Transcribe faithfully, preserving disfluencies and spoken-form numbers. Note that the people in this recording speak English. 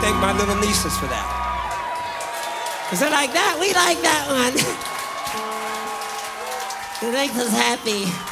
thank my little nieces for that. Because they're like, that, we like that one. It makes us happy.